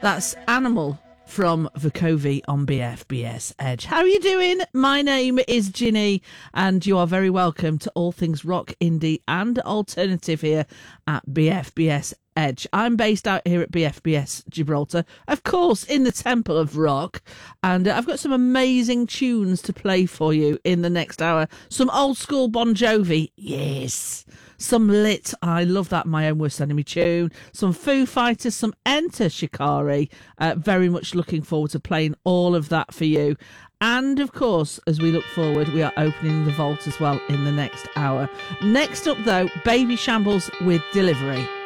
That's Animal from Vukovi on BFBS Edge. How are you doing? My name is Ginny, and you are very welcome to all things rock, indie and alternative here at BFBS Edge. I'm based out here at BFBS Gibraltar, of course, in the Temple of Rock, and I've got some amazing tunes to play for you in the next hour. Some old school Bon Jovi, yes. Some Lit, I love that, My Own Worst Enemy tune. Some Foo Fighters, some Enter Shikari. Very much looking forward to playing all of that for you. And of course, as we look forward, we are opening the vault as well in the next hour. Next up though, Baby Shambles with Delivery.